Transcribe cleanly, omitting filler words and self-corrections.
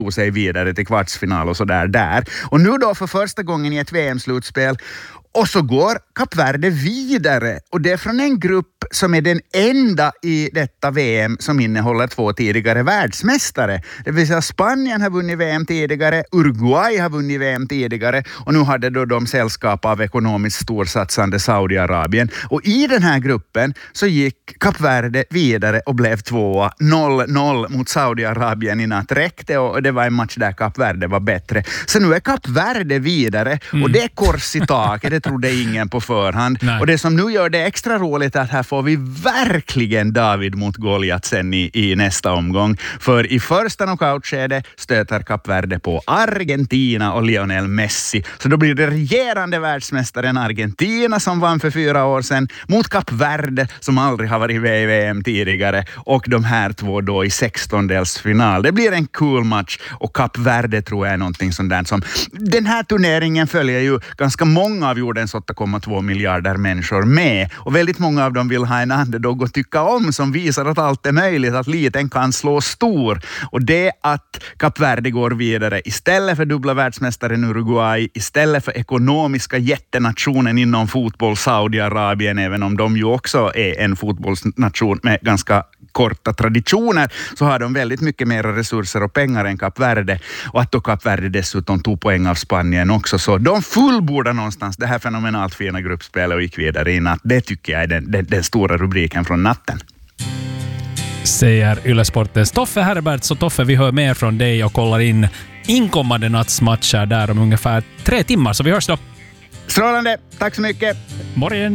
tog sig vidare till kvartsfinal och så där. Och nu då för första gången i ett VM-slutspel. Och så går Kap Verde vidare och det är från en grupp som är den enda i detta VM som innehåller 2 tidigare världsmästare. Det vill säga Spanien har vunnit VM tidigare, Uruguay har vunnit VM tidigare och nu hade då de sällskap av ekonomiskt storsatsande Saudiarabien. Och i den här gruppen så gick Kap Verde vidare och blev 2 0-0 mot Saudiarabien i natt. Räckte och det var en match där Kap Verde var bättre. Så nu är Kap Verde vidare och det är kors i taket. Det trodde ingen på förhand. Nej. Och det som nu gör det extra roligt är att här får vi verkligen David mot Goliat sen i nästa omgång. För i första knockoutskede stöter Kap Verde på Argentina och Lionel Messi. Så då blir det regerande världsmästaren Argentina som vann för 4 år sedan mot Kap Verde som aldrig har varit i VM tidigare. Och de här 2 då i 16-delsfinal. Det blir en cool match och Kap Verde tror jag är någonting sånt där som... Den här turneringen följer ju ganska många av jordens 8,2 miljarder människor med. Och väldigt många av dem vill ha en underdog att tycka om som visar att allt är möjligt, att liten kan slå stor. Och det att Kap Verde går vidare istället för dubbla världsmästaren Uruguay, istället för ekonomiska jättenationen inom fotboll Saudiarabien, även om de ju också är en fotbollsnation med ganska korta traditioner, så har de väldigt mycket mer resurser och pengar än Kap Verde. Och att då Kap Verde dessutom tog poäng av Spanien också. Så de fullbordar någonstans det här fenomenalt fina gruppspelet och gick vidare i natt. Det tycker jag är den stora rubriken från natten. Säger Yle-sportens Toffe Herberts. Och Toffe, vi hör mer från dig och kollar in inkommande nattsmatcher där om ungefär 3 timmar. Så vi hörs då. Strålande, tack så mycket. Morgon.